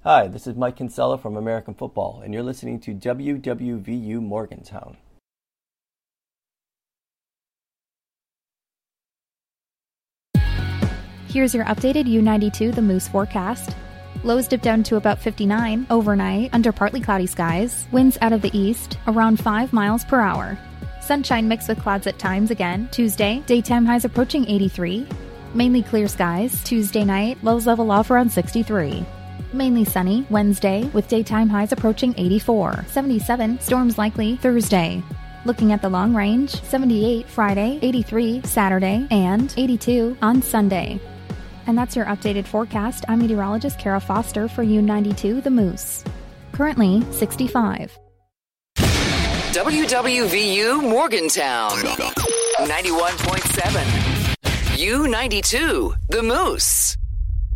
Hi, this is Mike Kinsella from American Football, and you're listening to WWVU Morgantown. Here's your updated U92 The Moose forecast. Lows dip down to about 59 overnight under partly cloudy skies. Winds out of the east around 5 miles per hour. Sunshine mixed with clouds at times again. Tuesday, daytime highs approaching 83. Mainly clear skies. Tuesday night, lows level off around 63. Mainly sunny Wednesday with daytime highs approaching 84. 77, storms likely Thursday. Looking at the long range, 78 Friday, 83 Saturday, and 82 on Sunday. And that's your updated forecast. I'm meteorologist Kara Foster for U92 The Moose. Currently 65. WWVU Morgantown 91.7. U92 The Moose.